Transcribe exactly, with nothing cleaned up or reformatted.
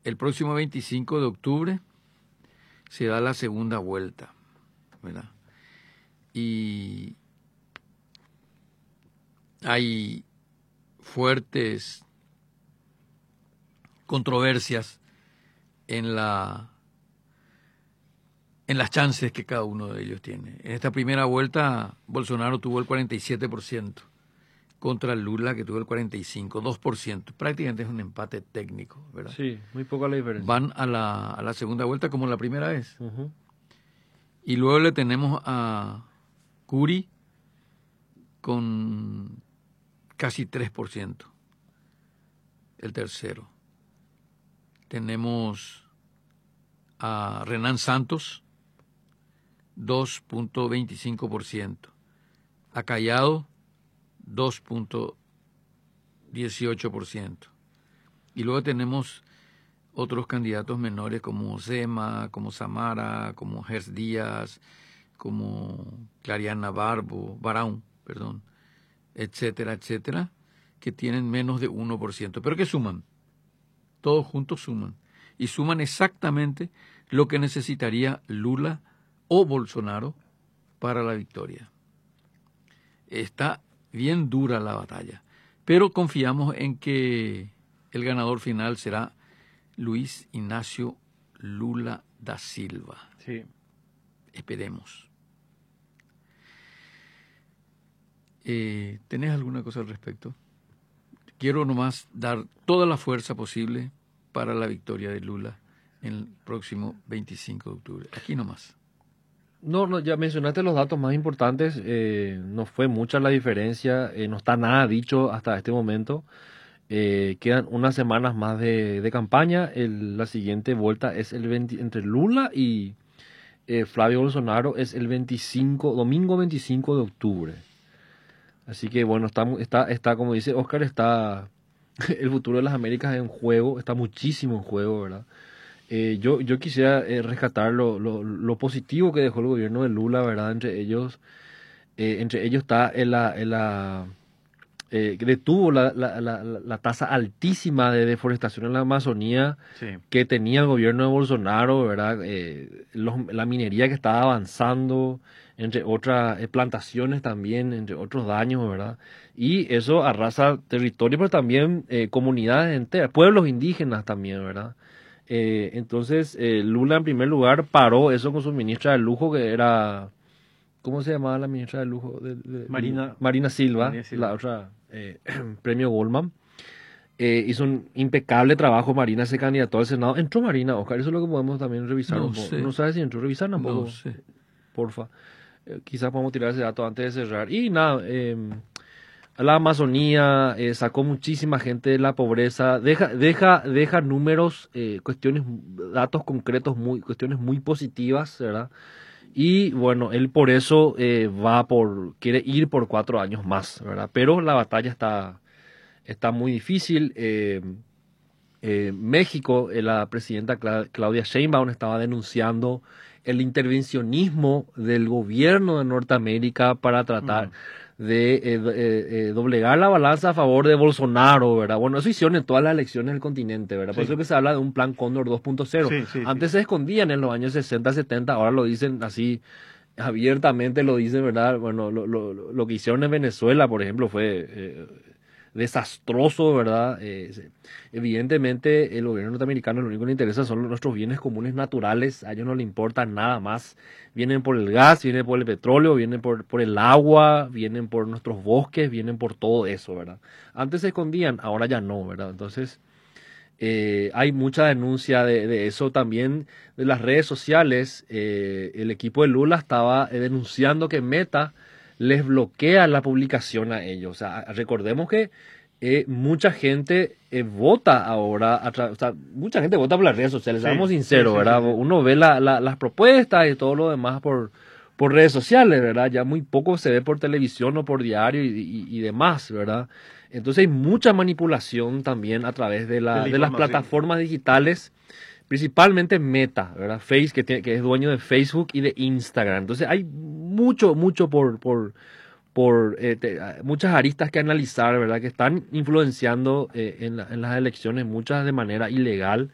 el próximo veinticinco de octubre se da la segunda vuelta, ¿verdad? Y hay fuertes controversias en la en las chances que cada uno de ellos tiene. En esta primera vuelta, Bolsonaro tuvo el cuarenta y siete por ciento contra Lula, que tuvo el cuarenta y cinco por ciento, dos por ciento. Prácticamente es un empate técnico, ¿verdad? Sí, muy poca la diferencia. Van a la, a la segunda vuelta como la primera vez. Uh-huh. Y luego le tenemos a Curi con casi tres por ciento, el tercero. Tenemos a Renan Santos, dos punto veinticinco por ciento. A Callado, dos punto dieciocho por ciento. Y luego tenemos otros candidatos menores como Zema, como Samara, como Gers Díaz, como Clariana Barbo, Barão, perdón, etcétera, etcétera, que tienen menos de uno por ciento, pero que suman. Todos juntos suman. Y suman exactamente lo que necesitaría Lula o Bolsonaro para la victoria. Está bien dura la batalla, pero confiamos en que el ganador final será Luis Ignacio Lula da Silva. Sí. Esperemos. Eh, ¿Tenés alguna cosa al respecto? Quiero nomás dar toda la fuerza posible para la victoria de Lula en el próximo veinticinco de octubre. Aquí nomás. No, no, ya mencionaste los datos más importantes. Eh, no fue mucha la diferencia. Eh, no está nada dicho hasta este momento. Eh, quedan unas semanas más de, de campaña. El, la siguiente vuelta es el veinte, entre Lula y eh, Flavio Bolsonaro es el veinticinco, domingo veinticinco de octubre. Así que bueno, está, está, está como dice Oscar, está el futuro de las Américas en juego, está muchísimo en juego, ¿verdad? Eh, yo, yo quisiera eh, rescatar lo, lo, lo positivo que dejó el gobierno de Lula, ¿verdad? Entre ellos, eh, entre ellos está en la, en la eh, que detuvo la, la, la, la tasa altísima de deforestación en la Amazonía, sí, que tenía el gobierno de Bolsonaro, ¿verdad? Eh, los, la minería que estaba avanzando, entre otras eh, plantaciones también, entre otros daños, ¿verdad? Y eso arrasa territorio, pero también eh, comunidades enteras, pueblos indígenas también, ¿verdad? Eh, entonces, eh, Lula en primer lugar paró eso con su ministra de lujo, que era, ¿cómo se llamaba la ministra de lujo? De, de, Marina, Marina Silva, Marina Silva, la otra eh, premio Goldman. Eh, hizo un impecable trabajo Marina, se candidató al Senado. ¿Entró Marina, Oscar? Eso es lo que podemos también revisar. No un poco. sé. No sabes si entró, revisar tampoco. No sé. Porfa. Eh, quizás podemos tirar ese dato antes de cerrar. Y nada, eh, la Amazonía eh, sacó muchísima gente de la pobreza, deja, deja, deja números, eh, cuestiones, datos concretos, muy, cuestiones muy positivas, ¿verdad? Y bueno, él por eso eh, va por, quiere ir por cuatro años más, ¿verdad? Pero la batalla está, está muy difícil. Eh, eh, México, eh, la presidenta Cla- Claudia Sheinbaum estaba denunciando el intervencionismo del gobierno de Norteamérica para tratar uh-huh. de eh, eh, eh, doblegar la balanza a favor de Bolsonaro, ¿verdad? Bueno, eso hicieron en todas las elecciones del continente, ¿verdad? Sí. Por eso que se habla de un plan Cóndor dos punto cero. Sí, sí, Antes sí. se escondían en los años sesenta, setenta, ahora lo dicen así abiertamente, lo dicen, ¿verdad? Bueno, lo, lo, lo que hicieron en Venezuela, por ejemplo, fue eh, desastroso, ¿verdad? Eh, evidentemente el gobierno norteamericano lo único que le interesa son nuestros bienes comunes naturales, a ellos no le importa nada más. Vienen por el gas, vienen por el petróleo, vienen por, por el agua, vienen por nuestros bosques, vienen por todo eso, ¿verdad? Antes se escondían, ahora ya no, ¿verdad? Entonces eh, hay mucha denuncia de, de eso también de las redes sociales. Eh, el equipo de Lula estaba eh, denunciando que Meta les bloquea la publicación a ellos. O sea, recordemos que eh, mucha gente eh, vota ahora, a tra- o sea, mucha gente vota por las redes sociales, sí, seamos sinceros, sí, sí, ¿verdad? Sí, sí. Uno ve la, la, las propuestas y todo lo demás por, por redes sociales, ¿verdad? Ya muy poco se ve por televisión o por diario y, y, y demás, ¿verdad? Entonces hay mucha manipulación también a través de, la, de, de las plataformas digitales, principalmente Meta, ¿verdad? Face, que, tiene, que es dueño de Facebook y de Instagram. Entonces hay mucho, mucho por, por, por eh, te, muchas aristas que analizar, ¿verdad? Que están influenciando eh, en, la, en las elecciones, muchas de manera ilegal.